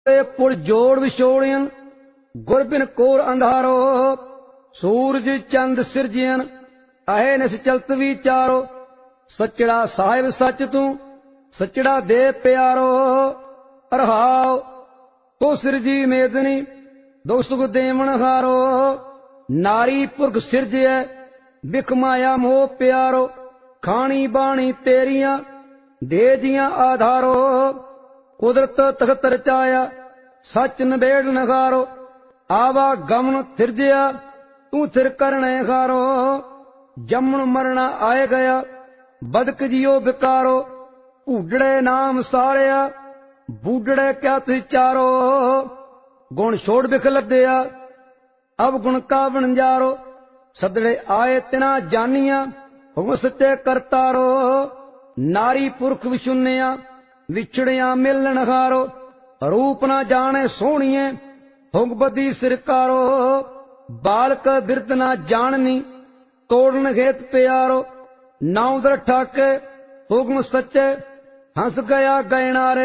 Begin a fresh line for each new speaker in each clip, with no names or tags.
पुर जोड़ विछोड़ियन गुर बिन कोर अंधारो। सूरज चंद सिरजियन अहे निस चलत विचारो। सचड़ा साहिब सच तू सचड़ा दे प्यारो। रहाओ तो सिरजी मेदनी दो सुख देवन हारो। नारी पुरख सिरजै बिख माया मोह प्यारो। खानी बाणी तेरिया दे जिया आधारो। कुदरत तखत रचाया सच नबेड़ नगारो। आवा गमन थिरजया तू थिर करने खारो। जमन मरना आए गया बदक जियो बिकारो। ऊडड़े नाम सारिया बूडड़े क्या तुझ चारो। गुण छोड़ बिख लद्या अब गुण का बनजारो। सदड़े आए तिना जानिया हुक्म सत्य करतारो। नारी पुरख विचुनिया विछड़िया मिलन हारो। रूप न जाने सोहणिए हुंग बदी सिरकारो। बालक बिरद न जाननी तोड़न खेत प्यारो। नाव दर ठाके हुक्म सच्चे हंस गया गैनारे।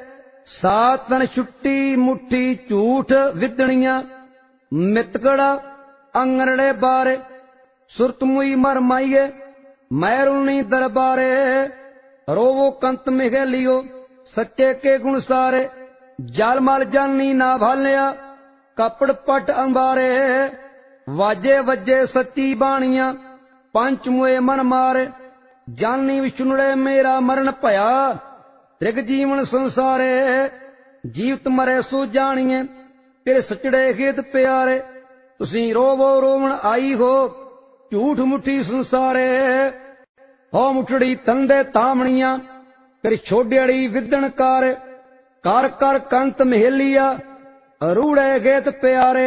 सातन छुट्टी मुट्ठी झूठ विदणिया मितकड़ा अंगरड़े बारे। सुरत मुई मर माइये मैरुनी दरबारे। रोवो कंत मिगे लियो सच्चे के गुण सारे। जाल माल जानी ना भालिया कपड़ पट अंबारे। वाजे वजे सच्ची बाणिया पंच मुए मन मारे। जानी विचुनड़े मेरा मरण भया त्रिग जीवन संसारे। जीवत मरे सो जानिए तेरे सचड़े खेत प्यारे। तुसी रोवो रोवण आई हो झूठ मुठी संसारे। हो मुठड़ी तंदे तामणिया तेरी छोड़ियाड़ी विदन कार। कर कर कंत महेलिया रूड़े गेत प्यारे।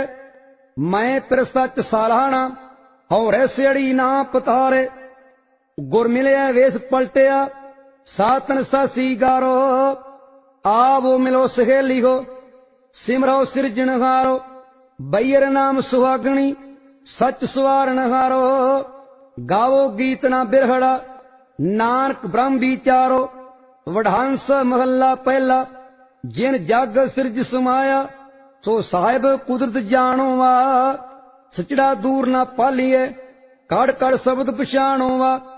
मैं फिर सच सालाना हो रैसड़ी ना पतारे। गुर मिलिया वेस पलटिया सातन सासी गारो। आवो मिलो सहेली हो सिमरो सिरजनहारो। बैयर नाम सुहागणी सच सुवारनहारो। गावो गीत ना बिरहड़ा नानक ब्रह्म विचारो। वढ़ांस महला पहला जिन जग सिरज समाया सो साहिब कुदरत जानो वा। सचड़ा दूर ना पालिए कड़ कड़ शब्द पछाणो वा।